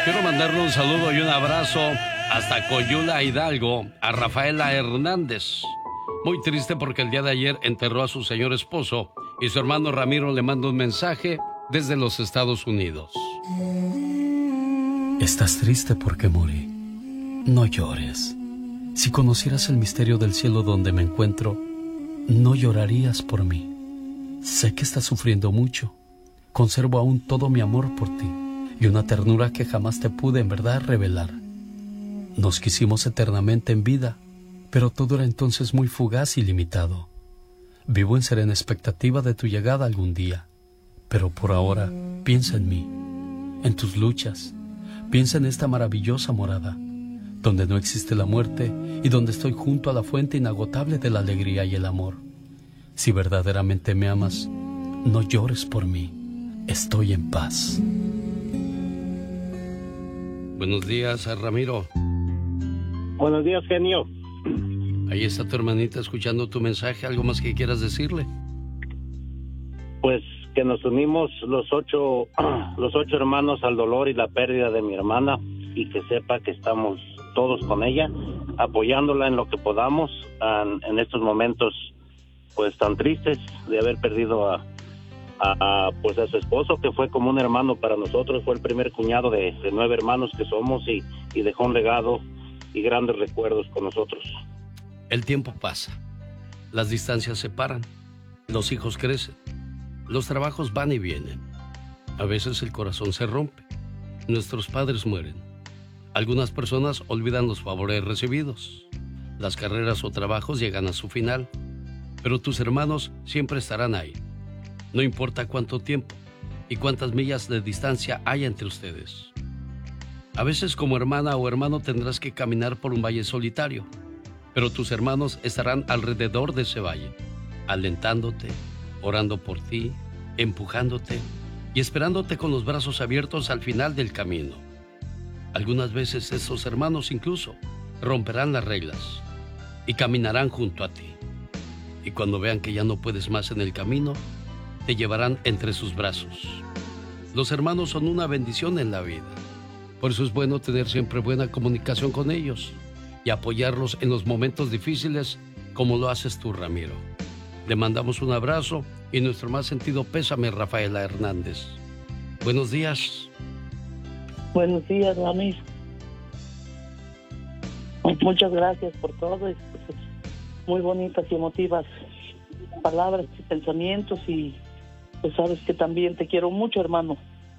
Quiero mandarle un saludo y un abrazo hasta Coyula, Hidalgo, a Rafaela Hernández. Muy triste porque el día de ayer enterró a su señor esposo y su hermano Ramiro le manda un mensaje desde los Estados Unidos. Estás triste porque morí. No llores. Si conocieras el misterio del cielo donde me encuentro, no llorarías por mí. Sé que estás sufriendo mucho. Conservo aún todo mi amor por ti y una ternura que jamás te pude en verdad revelar. Nos quisimos eternamente en vida, pero todo era entonces muy fugaz y limitado. Vivo en serena expectativa de tu llegada algún día, pero por ahora piensa en mí, en tus luchas. Piensa en esta maravillosa morada, donde no existe la muerte y donde estoy junto a la fuente inagotable de la alegría y el amor. Si verdaderamente me amas, no llores por mí. Estoy en paz. Buenos días, Ramiro. Buenos días, genio. Ahí está tu hermanita escuchando tu mensaje. ¿Algo más que quieras decirle? Pues que nos unimos los ocho hermanos al dolor y la pérdida de mi hermana, y que sepa que estamos todos con ella, apoyándola en lo que podamos en estos momentos pues tan tristes de haber perdido a su esposo, que fue como un hermano para nosotros. Fue el primer cuñado de 9 hermanos que somos, y dejó un legado y grandes recuerdos con nosotros. El tiempo pasa, las distancias se separan, los hijos crecen, los trabajos van y vienen. A veces el corazón se rompe, nuestros padres mueren. Algunas personas olvidan los favores recibidos. Las carreras o trabajos llegan a su final, pero tus hermanos siempre estarán ahí. No importa cuánto tiempo y cuántas millas de distancia haya entre ustedes. A veces como hermana o hermano tendrás que caminar por un valle solitario, pero tus hermanos estarán alrededor de ese valle, alentándote, orando por ti, empujándote y esperándote con los brazos abiertos al final del camino. Algunas veces esos hermanos incluso romperán las reglas y caminarán junto a ti. Y cuando vean que ya no puedes más en el camino, te llevarán entre sus brazos. Los hermanos son una bendición en la vida. Por eso es bueno tener siempre buena comunicación con ellos y apoyarlos en los momentos difíciles como lo haces tú, Ramiro. Le mandamos un abrazo y nuestro más sentido pésame, Rafaela Hernández. Buenos días. Buenos días, Ramis. Muchas gracias por todo. Muy bonitas y emotivas palabras y pensamientos, y pues sabes que también te quiero mucho, hermano.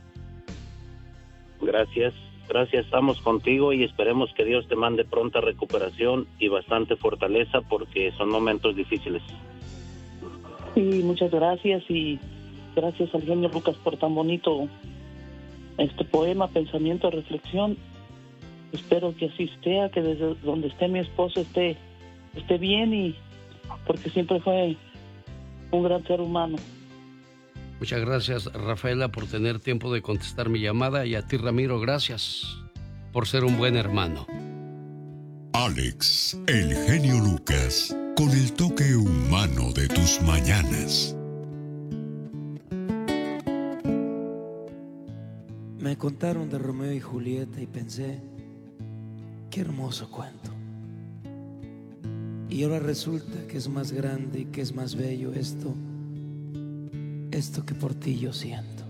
Gracias, estamos contigo y esperemos que Dios te mande pronta recuperación y bastante fortaleza, porque son momentos difíciles. Sí, muchas gracias, y gracias al genio Lucas por tan bonito poema, pensamiento, reflexión. Espero que así sea, que desde donde esté mi esposo esté bien, y porque siempre fue un gran ser humano. Muchas gracias, Rafaela, por tener tiempo de contestar mi llamada, y a ti, Ramiro, gracias por ser un buen hermano. Alex, el genio Lucas, con el toque humano de tus mañanas. Me contaron de Romeo y Julieta y pensé, qué hermoso cuento. Y ahora resulta que es más grande y que es más bello esto que por ti yo siento.